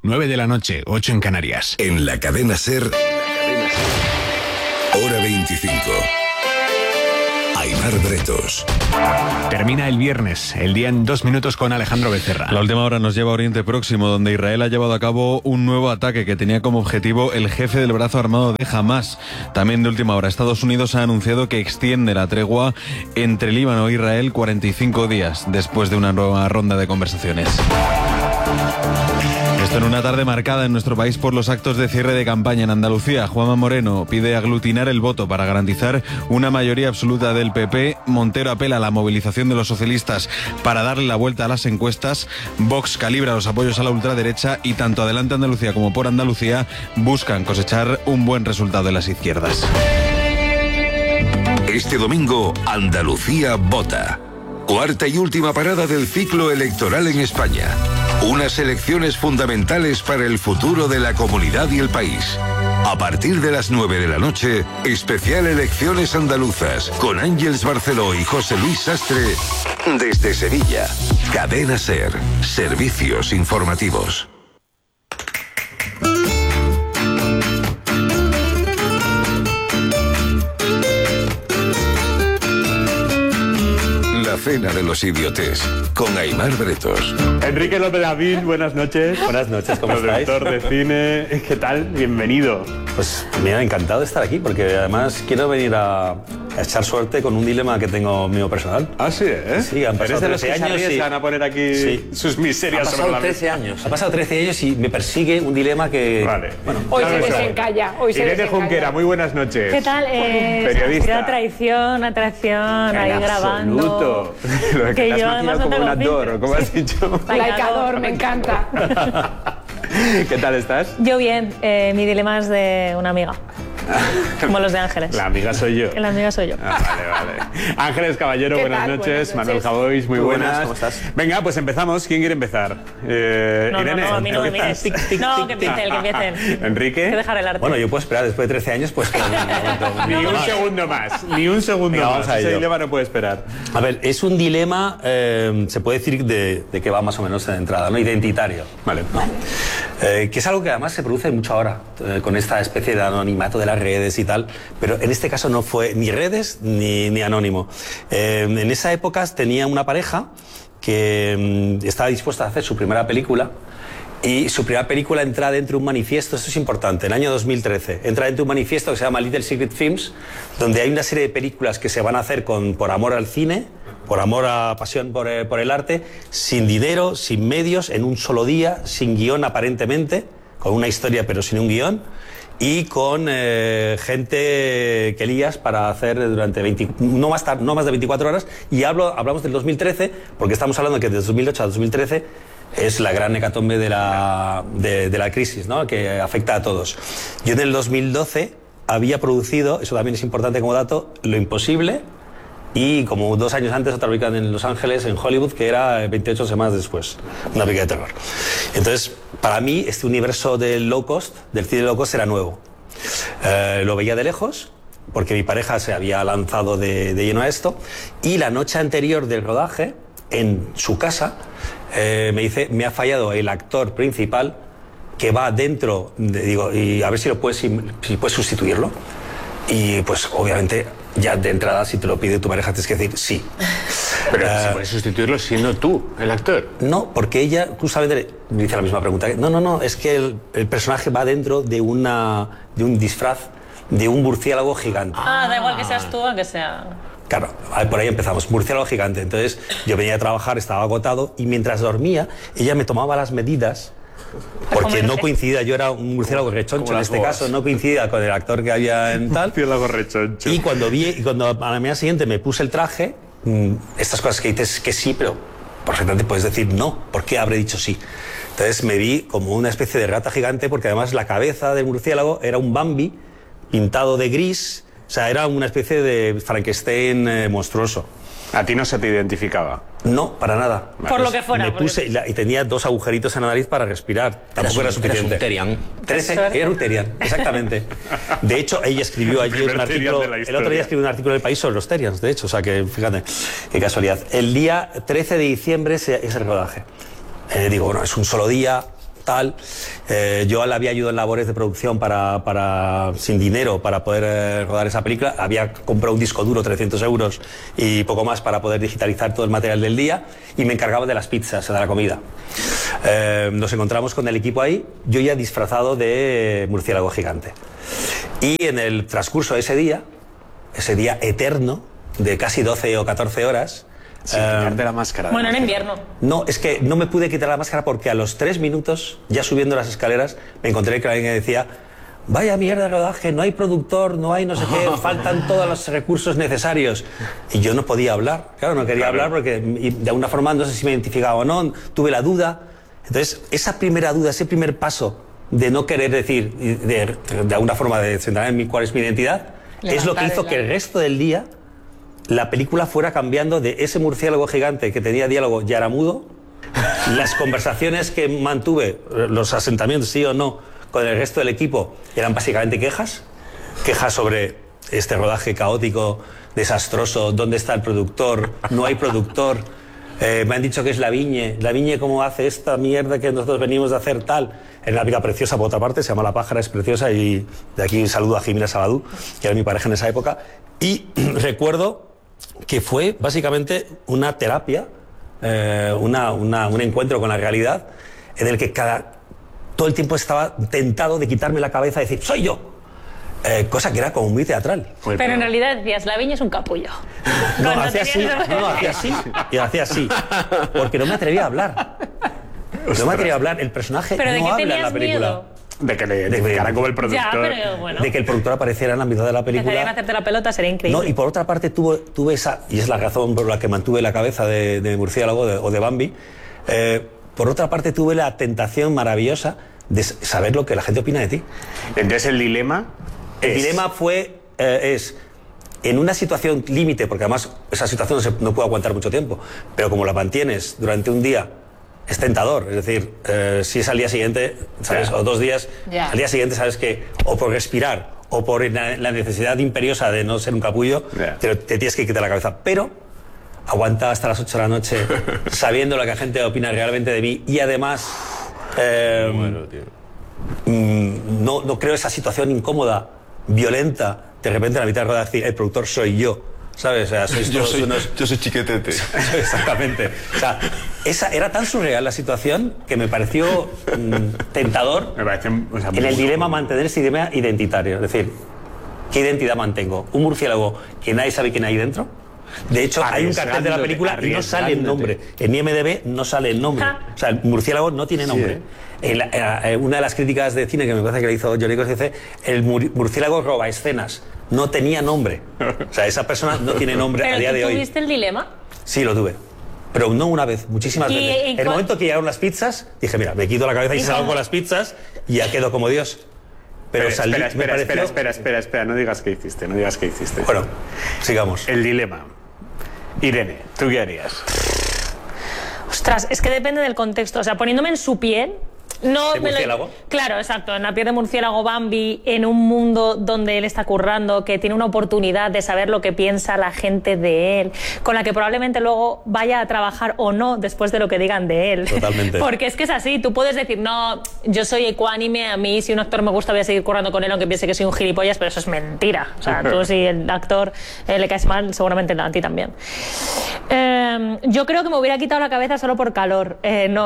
9 de la noche, 8 en Canarias. En la cadena SER, hora 25. Aimar Bretos. Termina el viernes, el día en 2 minutos con Alejandro Becerra. La última hora nos lleva a Oriente Próximo, donde Israel ha llevado a cabo un nuevo ataque que tenía como objetivo el jefe del brazo armado de Hamás. También de última hora, Estados Unidos ha anunciado que extiende la tregua entre Líbano e Israel 45 días después de una nueva ronda de conversaciones. Esto en una tarde marcada en nuestro país por los actos de cierre de campaña en Andalucía. Juanma Moreno pide aglutinar el voto para garantizar una mayoría absoluta del PP. Montero apela a la movilización de los socialistas para darle la vuelta a las encuestas. Vox calibra los apoyos a la ultraderecha y tanto Adelante Andalucía como Por Andalucía buscan cosechar un buen resultado en las izquierdas. Este domingo, Andalucía vota. Cuarta y última parada del ciclo electoral en España. Unas elecciones fundamentales para el futuro de la comunidad y el país. A partir de las 9 de la noche, especial Elecciones Andaluzas, con Ángeles Barceló y José Luis Sastre, desde Sevilla. Cadena SER, servicios informativos. Cena de los idiotes, con Aimar Bretos. Enrique López Lavín, buenas noches. Buenas noches, ¿cómo estáis? Productor de cine, ¿qué tal? Bienvenido. Pues me ha encantado estar aquí, porque además quiero venir a echar suerte con un dilema que tengo mío personal. Ah, sí, ¿eh? Sí, han pasado 13 años y van a poner aquí sus miserias sobre la mesa. 13 años. Ha pasado 13 años y me persigue un dilema que... Vale. Bueno, hoy se desencalla. Irene Junquera, muy buenas noches. ¿Qué tal? Periodista. Atracción, ahí grabando. Absoluto. Lo que yo además no como un tengo ador, ¿cómo has dicho? Laicador, me encanta. ¿Qué tal estás? Yo bien, mi dilema es de una amiga. Como los de Ángeles. La amiga soy yo. La amiga soy yo. Vale, vale. Ángeles Caballero, buenas noches. Manuel Javois, muy buenas. ¿Cómo estás? Venga, pues empezamos. ¿Quién quiere empezar? Irene. No, a mí no me mires. No, que empiecen. Enrique. Hay que dejar el arte. Bueno, yo puedo esperar después de 13 años, pues... Ni un segundo más. Ni un segundo más. Ese dilema no puede esperar. A ver, es un dilema, se puede decir de que va más o menos de entrada, ¿no? Identitario. Vale. ¿No? Que es algo que además se produce mucho ahora, con esta especie de anonimato de las redes y tal, pero en este caso no fue ni redes ni anónimo. En esa época tenía una pareja que estaba dispuesta a hacer su primera película, y su primera película entra dentro de un manifiesto, esto es importante, en el año 2013, entra dentro de un manifiesto que se llama Little Secret Films, donde hay una serie de películas que se van a hacer por amor al cine, por amor a pasión por el arte, sin dinero, sin medios, en un solo día, sin guión aparentemente, con una historia pero sin un guión, y con gente que lías para hacer durante no más de 24 horas, y hablamos del 2013, porque estamos hablando que desde 2008 a 2013 es la gran hecatombe de la crisis, ¿no? Que afecta a todos. Yo en el 2012 había producido, eso también es importante como dato, Lo Imposible, y como 2 años antes otra película en Los Ángeles, en Hollywood, que era 28 semanas después, una película de terror. Entonces, para mí, este universo del low cost, del cine low cost, era nuevo. Lo veía de lejos, porque mi pareja se había lanzado de lleno a esto, y la noche anterior del rodaje, en su casa, me dice, me ha fallado el actor principal que va dentro, digo, y a ver si puedes sustituirlo. Y pues obviamente ya de entrada, si te lo pide tu pareja, tienes que decir sí. Pero si puedes sustituirlo siendo tú el actor. No, porque ella justamente me dice la misma pregunta. No, es que el personaje va dentro de un disfraz de un murciélago gigante. Da igual que seas tú o que sea... Claro, por ahí empezamos, murciélago gigante. Entonces yo venía a trabajar, estaba agotado, y mientras dormía, ella me tomaba las medidas, porque no coincidía, yo era un murciélago rechoncho en este caso, no coincidía con el actor que había en tal. Murciélago rechoncho. Y cuando a la mañana siguiente me puse el traje, estas cosas que dices que sí, pero perfectamente puedes decir no, ¿por qué habré dicho sí? Entonces me vi como una especie de rata gigante, porque además la cabeza del murciélago era un Bambi pintado de gris. O sea, era una especie de Frankenstein monstruoso. ¿A ti no se te identificaba? No, para nada. Por lo que fuera. Me puse y tenía 2 agujeritos en la nariz para respirar. Tampoco era suficiente. Eras un Terian. 13, era un Terian, exactamente. De hecho, ella escribió ayer un artículo. El otro día escribió un artículo en El País sobre los Terians, de hecho. O sea, que fíjate, qué casualidad. El día 13 de diciembre es el rodaje. Digo, bueno, es un solo día, tal. Yo le había ayudado en labores de producción sin dinero para poder rodar esa película. Había comprado un disco duro, 300 euros y poco más para poder digitalizar todo el material del día, y me encargaba de las pizzas, de la comida. Nos encontramos con el equipo ahí, yo ya disfrazado de murciélago gigante. Y en el transcurso de ese día eterno, de casi 12 o 14 horas... Sin quitarte la máscara. Bueno, en invierno. No, es que no me pude quitar la máscara porque a los 3 minutos, ya subiendo las escaleras, me encontré que alguien decía: vaya mierda de rodaje, no hay productor, no hay no sé qué, faltan todos los recursos necesarios. Y yo no podía hablar, claro, no quería hablar porque de alguna forma no sé si me identificaba o no, tuve la duda. Entonces, esa primera duda, ese primer paso de no querer decir, de alguna forma de centrar en cuál es mi identidad, es lo que hizo que el resto del día la película fuera cambiando de ese murciélago gigante que tenía diálogo ya era mudo, las conversaciones que mantuve, los asentamientos sí o no, con el resto del equipo eran básicamente quejas sobre este rodaje caótico, desastroso, dónde está el productor, no hay productor, me han dicho que es La Viñe cómo hace esta mierda que nosotros venimos de hacer tal. Era una amiga preciosa por otra parte, se llama La Pájara, es preciosa, y de aquí un saludo a Jimena Sabadú, que era mi pareja en esa época, y recuerdo que fue básicamente una terapia, un encuentro con la realidad, en el que todo el tiempo estaba tentado de quitarme la cabeza y decir ¡soy yo! Cosa que era como muy teatral. Pero en realidad decías, La Viña es un capullo. No, hacía así, porque no me atrevía a hablar. No me atrevía a hablar, el personaje ¿Pero no habla en la película. Miedo? De que le dedicara como el productor. Ya, pero bueno. De que el productor apareciera en la mitad de la película. Dejarían hacerte la pelota, sería increíble. No, y por otra parte tuve esa, y es la razón por la que mantuve la cabeza de murciélago o de Bambi, por otra parte tuve la tentación maravillosa de saber lo que la gente opina de ti. Entonces el dilema... El dilema es en una situación límite, porque además esa situación no puede aguantar mucho tiempo, pero como la mantienes durante un día, es tentador. Es decir, si es al día siguiente, ¿sabes? O 2 días, al día siguiente sabes que o por respirar o por la necesidad imperiosa de no ser un capullo, te tienes que quitar la cabeza. Pero aguanta hasta las 8 de la noche sabiendo lo que la gente opina realmente de mí, y además no creo esa situación incómoda, violenta, de repente en la mitad de rodar decir el productor soy yo, ¿sabes? O sea, yo soy Chiquetete. Exactamente. O sea, era tan surreal la situación que me pareció tentador en el dilema mantener ese dilema identitario. Es decir, ¿qué identidad mantengo? ¿Un murciélago que nadie sabe quién hay dentro? De hecho, hay un cartel de la película y no sale el nombre. En IMDb no sale el nombre. O sea, el murciélago no tiene nombre. Una de las críticas de cine que me parece que le hizo Johnny Cos dice: el murciélago roba escenas. No tenía nombre. O sea, esa persona no tiene nombre a día de hoy. ¿Tuviste el dilema? Sí, lo tuve. Pero no una vez, muchísimas veces. En el momento que llegaron las pizzas, dije, mira, me quito la cabeza y salgo con las pizzas y ya quedo como Dios. Pero salí, espera, no digas qué hiciste, Bueno, sigamos. El dilema. Irene, ¿tú qué harías? Ostras, es que depende del contexto. O sea, poniéndome en su piel... No ¿De murciélago? Claro, exacto. En la piel de murciélago Bambi, en un mundo donde él está currando, que tiene una oportunidad de saber lo que piensa la gente de él, con la que probablemente luego vaya a trabajar o no después de lo que digan de él. Totalmente. Porque es que es así. Tú puedes decir, no, yo soy ecuánime, a mí si un actor me gusta voy a seguir currando con él aunque piense que soy un gilipollas, pero eso es mentira. O sea, tú si el actor le caes mal, seguramente a ti también. Yo creo que me hubiera quitado la cabeza solo por calor.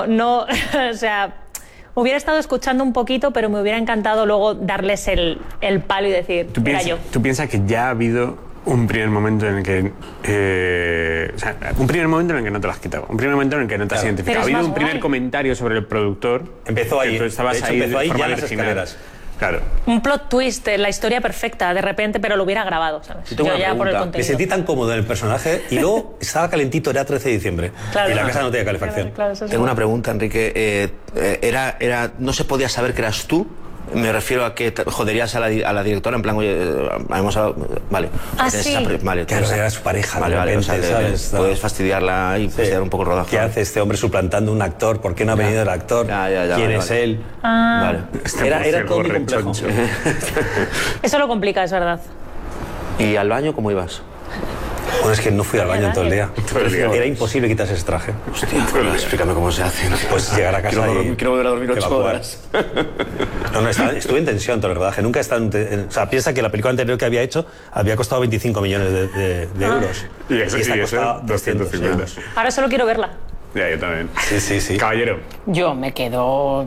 O sea... Hubiera estado escuchando un poquito, pero me hubiera encantado luego darles el palo y decir, era yo. ¿Tú piensas que ya ha habido un primer momento en el que... un primer momento en el que no te lo has quitado, un primer momento en el que no te has identificado? Ha habido un primer comentario sobre el productor. Empezó ahí. Tú estabas ahí empezó de ahí forma ya en las original. escaleras. Claro. Un plot twist, la historia perfecta, de repente, pero lo hubiera grabado, ¿sabes? Yo ya por el contenido. Me sentí tan cómodo en el personaje y luego estaba calentito, era 13 de diciembre. Claro, y la casa no tenía calefacción. Claro, tengo una pregunta, Enrique. ¿No se podía saber que eras tú? Me refiero a que joderías a la directora, en plan, oye, hemos hablado... Vale. Sí. Vale, claro, era su pareja. Vale, repente, o sea, ¿sabes? Puedes fastidiarla y fastidiar un poco el rodaje. ¿Qué hace este hombre suplantando un actor? ¿Por qué no ha venido el actor? ¿Quién es él? Vale. Era todo muy complejo. Eso lo complica, es verdad. ¿Y al baño cómo ibas? Bueno, es que no fui al baño todo el día. Era imposible quitarse ese traje. Hostia, explícame cómo se hace. Pues llegar a casa quiero volver a dormir 8 horas. No, estuve en tensión todo el rodaje. Nunca he estado o sea, piensa que la película anterior que había hecho había costado 25 millones de euros. Y esta ha costado 250. Ahora solo quiero verla. Ya, yo también. Sí. Caballero. Yo me quedo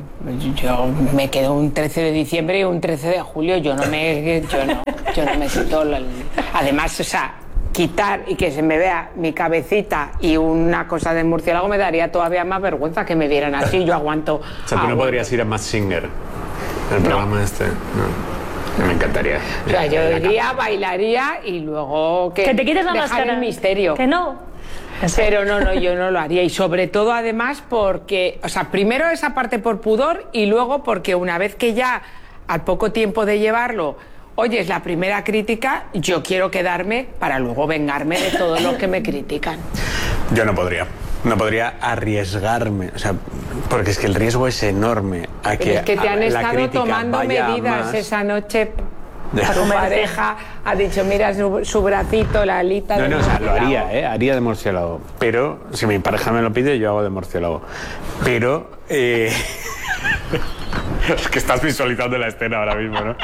un 13 de diciembre y un 13 de julio. Yo no me quito. Además, o sea, quitar y que se me vea mi cabecita y una cosa de murciélago me daría todavía más vergüenza que me vieran así. Yo aguanto. O sea, tú no podrías ir a Masked Singer, el programa este. No. Me encantaría. O sea, yo iría, bailaría y luego que te quites la dejar máscara. el misterio. Que no. Pero no, yo no lo haría. Y sobre todo, además, porque... O sea, primero esa parte por pudor y luego porque una vez que ya, al poco tiempo de llevarlo, oyes la primera crítica, yo quiero quedarme para luego vengarme de todos los que me critican. Yo no podría. No podría arriesgarme. O sea, porque es que el riesgo es enorme. A que, es que te han la estado crítica tomando vaya medidas más. esa noche... Tu pareja ha dicho, mira su bracito, la alita de No, o sea, lo murciélago. haría, haría de murciélago. Pero, si mi pareja me lo pide, yo hago de murciélago. Pero, es que estás visualizando la escena ahora mismo, ¿no?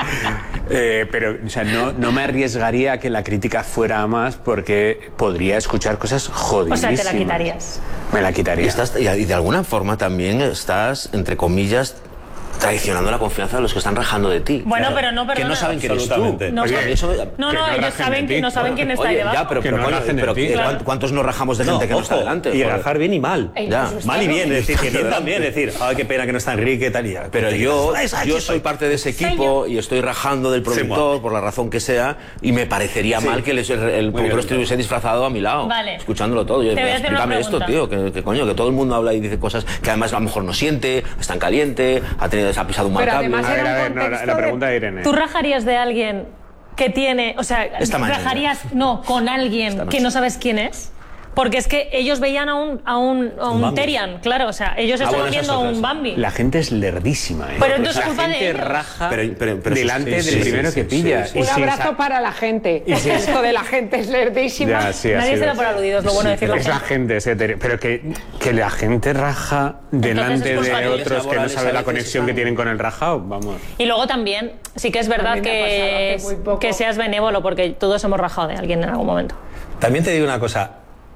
Pero, o sea, no me arriesgaría a que la crítica fuera a más porque podría escuchar cosas O jodidísimas. sea, te la quitarías. Me la quitaría. Y de alguna forma también estás, entre comillas, traicionando la confianza de los que están rajando de ti. Bueno, pero no, Que perdona. no saben quién eres tú. Absolutamente. No, Oye, pero- eso- No, que no ellos rajen saben de que ti. no saben quién está ahí Oye, debajo. ya, pero Que no coño, rajen de pero ti. ¿cuántos- ¿cuántos nos rajamos de gente que no está ojo, delante? Y Joder. rajar bien y mal. Ya. Mal y bien, es decir, que bien también, es decir, ay, qué pena que no está Enrique y tal. Y ya. Pero yo soy parte de ese equipo y estoy rajando del productor por la razón que sea y me parecería mal que el productor estuviese disfrazado a mi lado, Vale. escuchándolo todo. Yo, Te voy a hacer una explícame esto, pregunta. tío, que coño, que todo el mundo habla y dice cosas que además a lo mejor no siente, está en caliente, se ha pisado un mal Pero cable. además A ver, era un no, contexto la de- pregunta de Irene. ¿Tú rajarías de alguien que tiene, o sea, Esta mañana. rajarías, no, con alguien Esta que noche. no sabes quién es? Porque es que ellos veían a un Bambi. Terian, claro, o sea, ellos estaban bueno, esa es viendo a otra, un sí. Bambi. La gente es lerdísima, ¿eh? Pero entonces la culpa de gente ellos. raja Pero delante sí, del sí, primero sí, que sí, pilla. sí, sí. Y Un sin abrazo sa- para la gente. Esto de la gente es lerdísima. Ya, sí, ha Nadie se sido. da por aludido, es lo bueno de decirlo. Es la gente, pero que la gente raja delante es culpa de de ellos. otros que no Laborales saben a la veces conexión que están- tienen con el rajado, vamos. Y luego también, sí que es verdad mí me ha pasado hace muy poco. que seas benévolo, porque todos hemos rajado de alguien en algún momento. También te digo una cosa.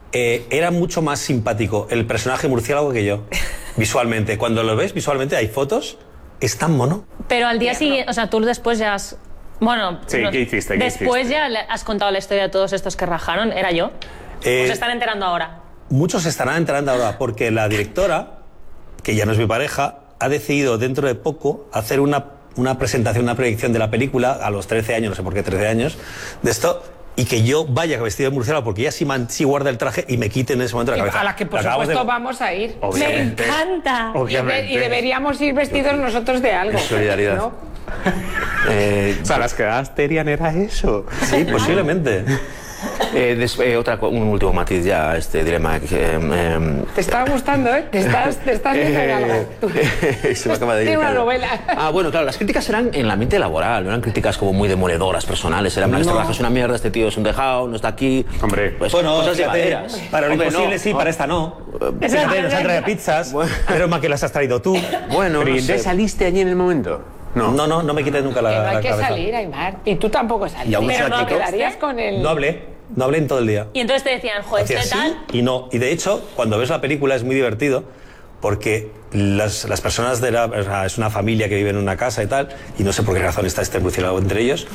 Era mucho más simpático el personaje murciélago que yo, visualmente. Cuando lo ves visualmente, hay fotos, es tan mono. Pero al día siguiente, o sea, tú después ya has... Bueno, Sí, ¿qué hiciste? ¿Qué después hiciste? ya le has contado la historia de todos estos que rajaron, ¿era yo? Eh, ¿O se están enterando ahora? Muchos se estarán enterando ahora porque la directora, que ya no es mi pareja, ha decidido dentro de poco hacer una presentación, una proyección de la película a los 13 años, no sé por qué 13 años, de esto, y que yo vaya vestido de murciélago porque ella sí guarda el traje y me quite en ese momento la cabeza. A la que por Lo acabamos supuesto de- vamos a ir. ¡Me Obviamente. encanta! Obviamente. Y deberíamos ir vestidos nosotros de algo. Solidaridad. ¿no? O sea, las quedadas Terian era eso. Sí, posiblemente. Un último matiz ya a este dilema. Te está gustando, ¿eh? Te estás viendo en algo. Se me acaba de ir. Tiene una claro. novela. Ah, bueno, claro, las críticas eran en el ambiente laboral, no eran críticas como muy demoledoras, personales. Eran, este trabajo es una mierda, este tío es un dejado, no está aquí. Hombre. Pues, Bueno, cosas fíjate, llevaderas. para lo Hombre, imposible no, sí, no. para esta no. Eso Fíjate, es nos han traído pizzas, pero más que las has traído tú. Bueno, Pero ¿y no entonces sé. saliste allí en el momento? No me quites nunca Que no la hay que cabeza. salir, Aymar. Y tú tampoco sales. Y aún Pero se la no quitó. quedarías con el... No hablé en todo el día. Y entonces te decían, joder, Hacía este así tal... y no. Y de hecho, cuando ves la película es muy divertido porque las personas o sea, es una familia que vive en una casa y tal, y no sé por qué razón está este murciélago entre ellos,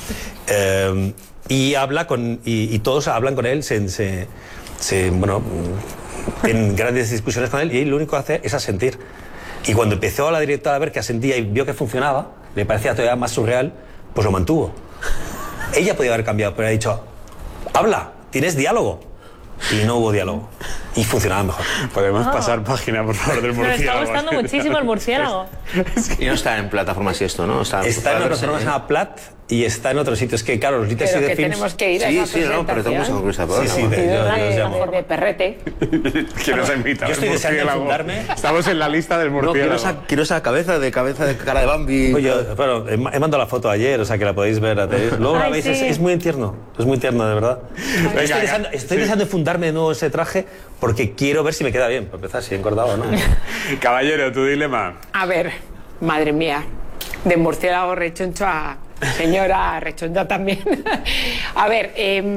y habla y todos hablan con él, bueno, tienen grandes discusiones con él, y él lo único que hace es asentir. Y cuando empezó la directora a ver que asentía y vio que funcionaba, le parecía todavía más surreal, pues lo mantuvo. Ella podía haber cambiado, pero ha dicho, habla, tienes diálogo. Y no hubo diálogo. Y funcionaba mejor. Podemos pasar página, por favor, del Me murciélago. está gustando muchísimo el murciélago. Y no está en plataformas y esto, ¿no? Está en una plataforma que se llama Plat y está en otro sitio. Es que, claro, los Literacy Pero de que Films... tenemos que ir a esa Sí, no, pero tenemos que concluir esta Sí, sí, de perrete. ¿Quién nos ha invitado? Yo estoy deseando enfundarme. Estamos en la lista del No, murciélago. quiero esa cabeza de cara de Bambi. Oye, bueno, he mandado la foto ayer, o sea que la podéis ver. Luego la Ay, veis, sí. es muy tierno, de verdad. Estoy deseando enfundarme de nuevo ese traje porque quiero ver si me queda bien, para empezar, si he engordado o no. Caballero, tu dilema. A ver, madre mía, de murciélago rechoncho a señora rechoncha también. A ver,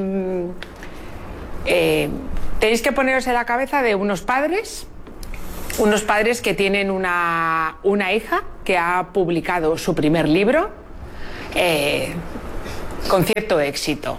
tenéis que poneros en la cabeza de unos padres que tienen una hija que ha publicado su primer libro con cierto éxito.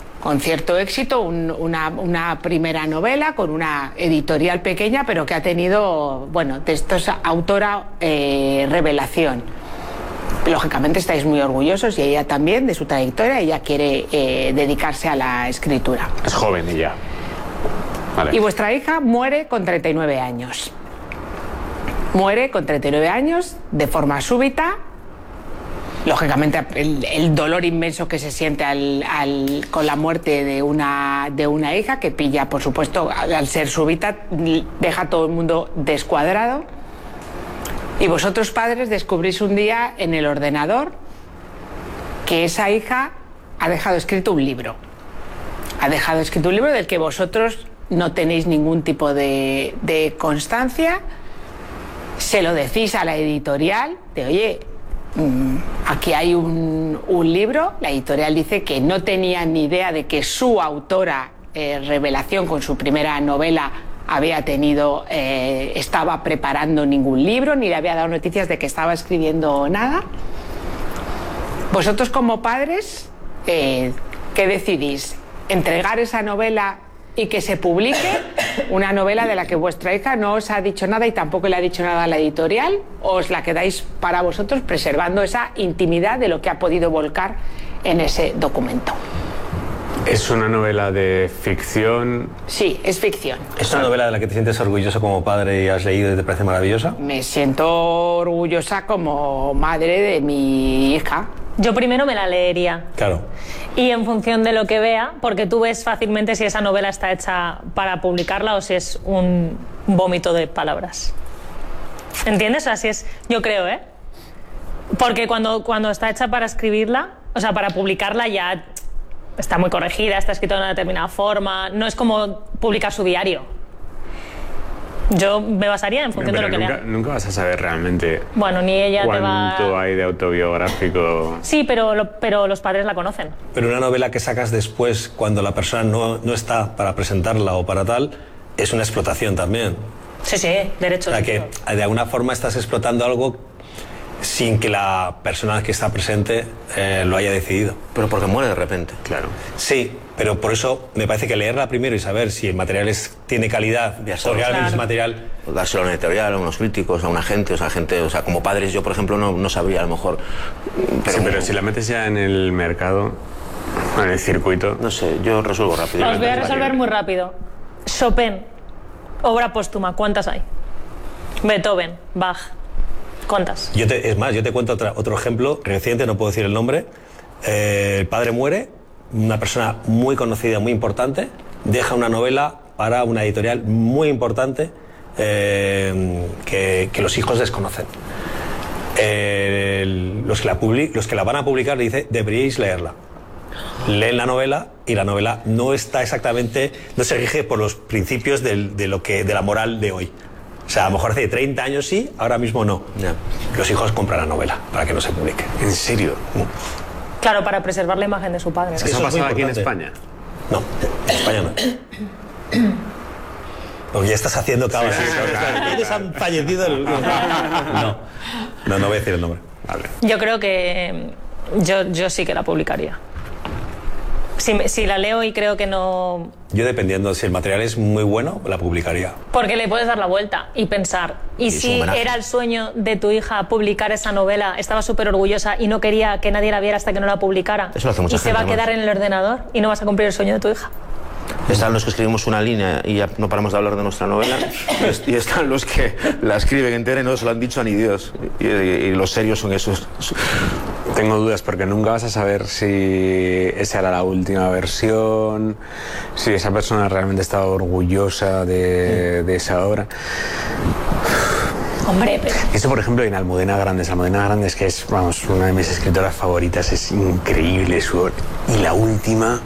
Una primera novela con una editorial pequeña, pero que ha tenido, bueno, de estos autora revelación. Lógicamente estáis muy orgullosos y ella también de su trayectoria. Ella quiere dedicarse a la escritura. Es joven ella. Vale. Y vuestra hija muere con 39 años. Muere con 39 años de forma súbita. Lógicamente el dolor inmenso que se siente con la muerte de una hija, que pilla, por supuesto, al ser súbita, deja a todo el mundo descuadrado. Y vosotros, padres, descubrís un día en el ordenador que esa hija ha dejado escrito un libro. Ha dejado escrito un libro del que vosotros no tenéis ningún tipo de constancia. Se lo decís a la editorial de, oye, aquí hay un libro. La editorial dice que no tenía ni idea de que su autora revelación con su primera novela estaba preparando ningún libro, ni le había dado noticias de que estaba escribiendo nada. Vosotros como padres, ¿qué decidís? ¿Entregar esa novela y que se publique? Una novela de la que vuestra hija no os ha dicho nada y tampoco le ha dicho nada a la editorial, ¿o os la quedáis para vosotros preservando esa intimidad de lo que ha podido volcar en ese documento? ¿Es una novela de ficción? Sí, es ficción. ¿Es una novela de la que te sientes orgulloso como padre y has leído y te parece maravillosa? Me siento orgullosa como madre de mi hija. Yo primero me la leería. Claro. Y en función de lo que vea, porque tú ves fácilmente si esa novela está hecha para publicarla o si es un vómito de palabras. ¿Entiendes? Así es, yo creo, ¿eh? Porque cuando está hecha para escribirla, o sea, para publicarla ya está muy corregida, está escrita de una determinada forma, no es como publicar su diario. Yo me basaría en función de lo que lea. Nunca vas a saber realmente. Bueno, ni ella te va... ¿Cuánto hay de autobiográfico? Sí, pero los padres la conocen. Pero una novela que sacas después, cuando la persona no está para presentarla o para tal, es una explotación también. Sí, derecho. O sea, que de alguna forma estás explotando algo sin que la persona que está presente lo haya decidido. Pero porque muere de repente. Claro. Sí, pero por eso me parece que leerla primero y saber si el material tiene calidad, porque ahora mismo material... Dárselo a una editorial, a unos críticos, a una gente, o sea, como padres yo, por ejemplo, no sabría a lo mejor... Pero si la metes ya en el mercado, en el circuito... No sé, yo resuelvo rápido. Os voy a resolver muy rápido. Chopin, obra póstuma, ¿cuántas hay? Beethoven, Bach, ¿cuántas? Es más, yo te cuento otro ejemplo reciente, no puedo decir el nombre. El padre muere, una persona muy conocida, muy importante, deja una novela para una editorial muy importante que los hijos desconocen. Los que la van a publicar le dicen, deberíais leerla. Leen la novela y la novela no está exactamente, no se rige por los principios de la moral de hoy. O sea, a lo mejor hace 30 años sí, ahora mismo no. Yeah. Los hijos compran la novela para que no se publique. ¿En serio? Claro, para preservar la imagen de su padre. ¿Eso ha pasado aquí en España? No, en España no. Porque ya estás haciendo caos. ¿Quiénes han fallecido? No voy a decir el nombre. Vale. Yo creo que yo sí que la publicaría. Si la leo y creo que no... Yo dependiendo, si el material es muy bueno, la publicaría. Porque le puedes dar la vuelta y pensar, ¿y si era el sueño de tu hija publicar esa novela? Estaba súper orgullosa y no quería que nadie la viera hasta que no la publicara. Eso lo hace mucha y se va a quedar en el ordenador y no vas a cumplir el sueño de tu hija. Están los que escribimos una línea y ya no paramos de hablar de nuestra novela, y están los que la escriben entera y no se lo han dicho a ni Dios. Y los serios son esos. Tengo dudas porque nunca vas a saber si esa era la última versión, si esa persona realmente estaba orgullosa de esa obra. Hombre, pero... Eso, por ejemplo, en Almudena Grandes, que es, vamos, una de mis escritoras favoritas, es increíble su obra. Y la última...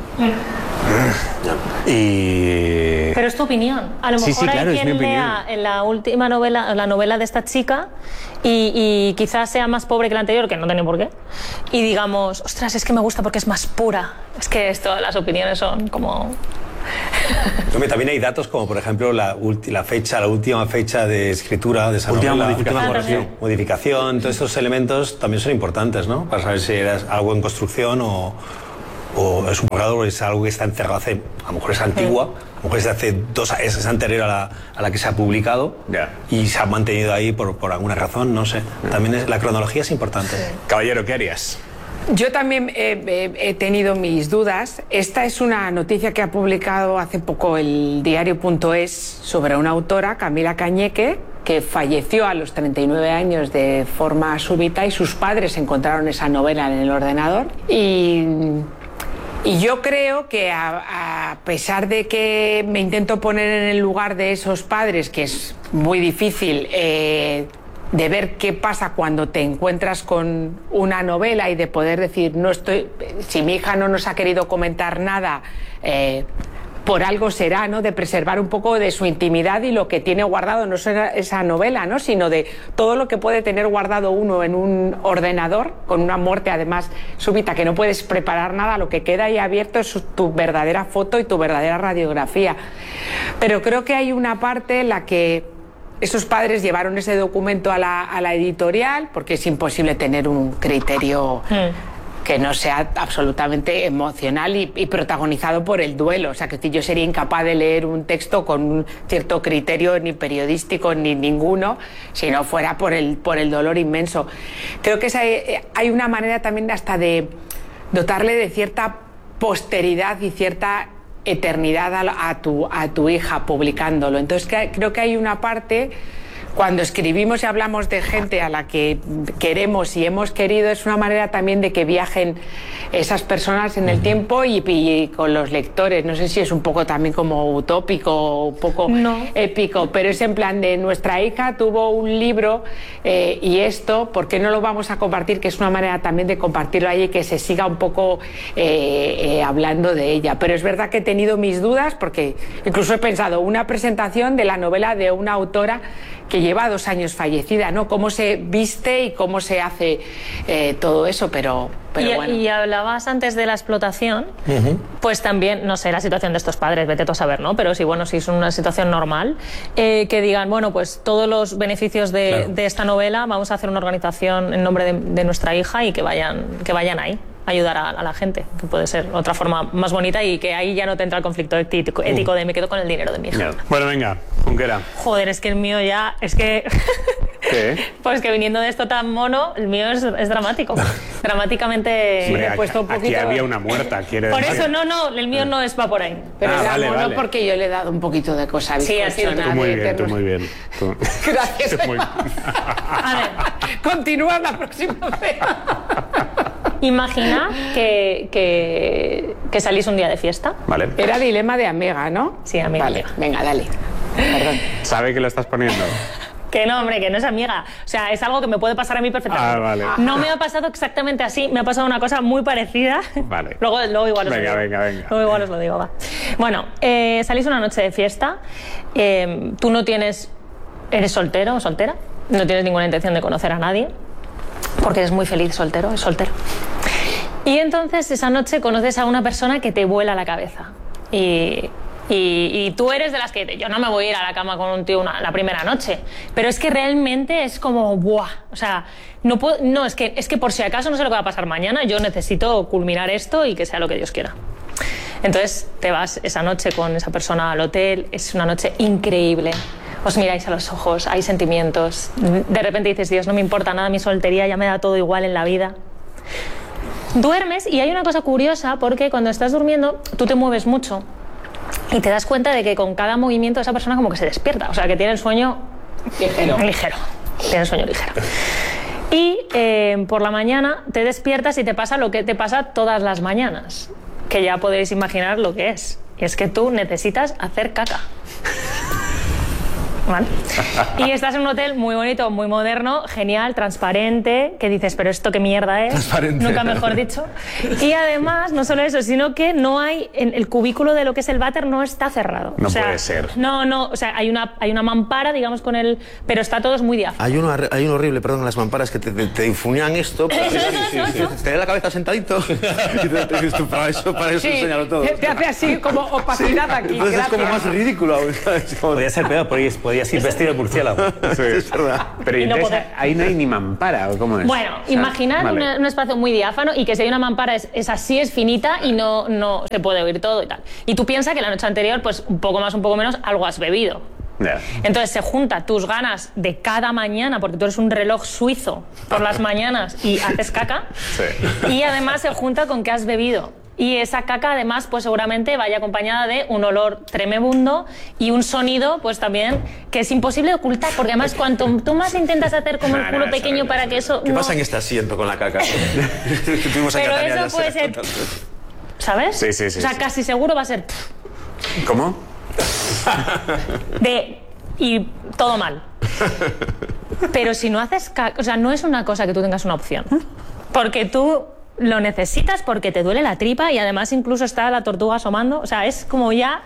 Y... Pero es tu opinión. A lo mejor claro, hay quien lea en la última novela, la novela de esta chica, y quizás sea más pobre que la anterior, que no tiene por qué, y digamos, ostras, es que me gusta porque es más pura. Es que las opiniones son como... También hay datos como, por ejemplo, la última fecha de escritura de esa novela. Modificación, todos estos elementos también son importantes, ¿no? Para saber si era algo en construcción o es un borrador o es algo que está encerrado hace, a lo mejor es antigua, a lo mejor es de hace 2 años, es anterior a la que se ha publicado y se ha mantenido ahí por alguna razón, no sé. También la cronología es importante. Caballero, ¿qué harías? Yo también he tenido mis dudas. Esta es una noticia que ha publicado hace poco el diario.es sobre una autora, Camila Cañeque, que falleció a los 39 años de forma súbita y sus padres encontraron esa novela en el ordenador. Y yo creo que a pesar de que me intento poner en el lugar de esos padres, que es muy difícil, de ver qué pasa cuando te encuentras con una novela y de poder decir, si mi hija no nos ha querido comentar nada, por algo será, ¿no? De preservar un poco de su intimidad y lo que tiene guardado, no solo esa novela, ¿no? Sino de todo lo que puede tener guardado uno en un ordenador, con una muerte además súbita, que no puedes preparar nada, lo que queda ahí abierto es tu verdadera foto y tu verdadera radiografía. Pero creo que hay una parte en la que esos padres llevaron ese documento a la editorial, porque es imposible tener un criterio que no sea absolutamente emocional y protagonizado por el duelo. O sea, que yo sería incapaz de leer un texto con un cierto criterio ni periodístico ni ninguno, si no fuera por el dolor inmenso. Creo que hay una manera también hasta de dotarle de cierta posteridad y cierta eternidad a tu hija publicándolo. Entonces creo que hay una parte, cuando escribimos y hablamos de gente a la que queremos y hemos querido, es una manera también de que viajen esas personas en el tiempo y con los lectores. No sé si es un poco también como utópico, un poco épico, pero es en plan de nuestra hija tuvo un libro y esto, ¿por qué no lo vamos a compartir? Que es una manera también de compartirlo ahí y que se siga un poco hablando de ella. Pero es verdad que he tenido mis dudas porque incluso he pensado una presentación de la novela de una autora que lleva 2 años fallecida, ¿no? Cómo se viste y cómo se hace todo eso, pero bueno. Y hablabas antes de la explotación, pues también, no sé, la situación de estos padres, vete tú a saber, ¿no? Pero sí, bueno, si es una situación normal, que digan, bueno, pues todos los beneficios de esta novela, vamos a hacer una organización en nombre de nuestra hija y que vayan ahí. Ayudar a la gente, que puede ser otra forma más bonita y que ahí ya no te entra el conflicto ético de me quedo con el dinero de mi hija. Bueno, venga, Junquera. Joder, es que el mío ya, es que... ¿Qué? Pues que viniendo de esto tan mono, el mío es dramático. Dramáticamente... Hombre, he puesto un poquito... Aquí había una muerta, quiere decir. Por eso no, el mío no va por ahí. Pero vale, mono porque yo le he dado un poquito de cosa. Sí, así es. Tú muy bien. Gracias. A ver. Continúa la próxima vez. Imagina que salís un día de fiesta. Vale. Era dilema de amiga, ¿no? Sí, amiga. Vale, venga, dale. Perdón. ¿Sabe que lo estás poniendo? Que no, hombre, que no es amiga. O sea, es algo que me puede pasar a mí perfectamente. Ah, vale. No me ha pasado exactamente así, me ha pasado una cosa muy parecida. Vale. Luego igual os lo digo. Venga. Luego igual os lo digo, va. Bueno, salís una noche de fiesta, tú eres soltero o soltera, no tienes ninguna intención de conocer a nadie, porque eres muy feliz soltero. Y entonces esa noche conoces a una persona que te vuela la cabeza. Y tú eres de las que yo no me voy a ir a la cama con un tío la primera noche, pero es que realmente es como ¡buah! O sea, es que por si acaso no sé lo que va a pasar mañana, yo necesito culminar esto y que sea lo que Dios quiera. Entonces te vas esa noche con esa persona al hotel, es una noche increíble. Os miráis a los ojos, hay sentimientos. De repente dices, Dios, no me importa nada mi soltería, ya me da todo igual en la vida. Duermes y hay una cosa curiosa porque cuando estás durmiendo tú te mueves mucho y te das cuenta de que con cada movimiento esa persona como que se despierta, o sea que tiene el sueño ligero. Tiene el sueño ligero. Y por la mañana te despiertas y te pasa lo que te pasa todas las mañanas, que ya podéis imaginar lo que es. Y es que tú necesitas hacer caca. ¿Vale? Y estás en un hotel muy bonito, muy moderno, genial, transparente, que dices, pero esto qué mierda es, Transparente. nunca mejor dicho. Y además, no solo eso, sino que no hay, en el cubículo de lo que es el váter no está cerrado. No o sea, puede ser. No, o sea, hay una mampara, digamos, con el... Pero está todo es muy diáfano. Hay uno horrible, perdón, en las mamparas que te difuminan esto. Te da la cabeza sentadito. Y te dices tú, para eso Sí, enseñarlo todo. te hace así como opacidad aquí. Entonces es como gracias. más ridículo aún, ¿sabes? Como- Podría ser peor, podías ir vestido de murciélago. Sí. Es verdad. Pero Y no entonces, poder. ahí no hay ni mampara, ¿o cómo es? Bueno, O sea, imaginad vale. un espacio muy diáfano y que si hay una mampara es así, es finita y no se puede oír todo y tal. Y tú piensas que la noche anterior, pues un poco más, un poco menos, algo has bebido. Ya. Entonces se junta tus ganas de cada mañana, porque tú eres un reloj suizo por las mañanas y haces caca, Sí. y además se junta con que has bebido. Y esa caca además pues seguramente vaya acompañada de un olor tremebundo y un sonido pues también que es imposible de ocultar, porque además cuanto tú más intentas hacer como el No, culo no, pequeño eso para no, que eso... ¿Qué no- pasa en este asiento con la caca? Estuvimos en Pero Catania, eso ya puede sé. ser... ¿Sabes? Sí, sí, O sea, sí. casi seguro va a ser... ¿Cómo? Y todo mal. Pero si no haces caca, o sea, no es una cosa que tú tengas una opción. Porque tú lo necesitas porque te duele la tripa y además incluso está la tortuga asomando. O sea, es como ya...